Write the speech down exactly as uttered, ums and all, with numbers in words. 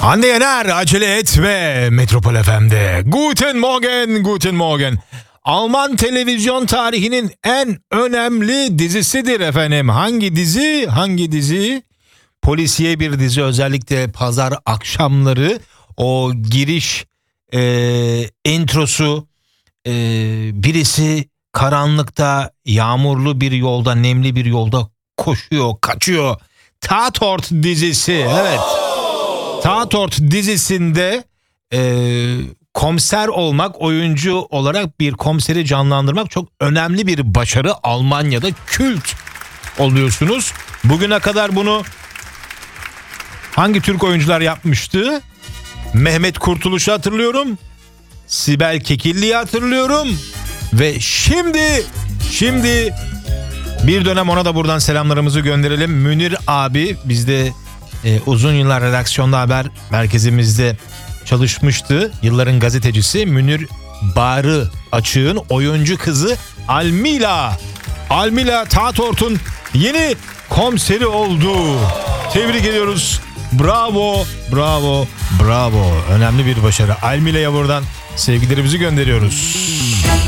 Hande Yener, acele et ve Metropol F M'de. Guten Morgen, guten Morgen. Alman televizyon tarihinin en önemli dizisidir efendim. Hangi dizi? Hangi dizi? Polisiye bir dizi, özellikle pazar akşamları o giriş e, introsu, e, birisi karanlıkta, yağmurlu bir yolda, nemli bir yolda koşuyor, kaçıyor. Tatort dizisi, evet. Tatort dizisinde e, komiser olmak, oyuncu olarak bir komiseri canlandırmak çok önemli bir başarı. Almanya'da kült oluyorsunuz. Bugüne kadar bunu hangi Türk oyuncular yapmıştı? Mehmet Kurtuluş'u hatırlıyorum. Sibel Kekilli'yi hatırlıyorum. Ve şimdi, şimdi bir dönem ona da buradan selamlarımızı gönderelim. Münir abi bizde e, uzun yıllar redaksiyonda, haber merkezimizde çalışmıştı. Yılların gazetecisi Münir Bağrı Açık'ın oyuncu kızı Almila. Almila Tatort'un yeni komiseri oldu. Tebrik ediyoruz. Bravo, bravo, bravo. Önemli bir başarı. Almila'ya buradan sevgilerimizi gönderiyoruz.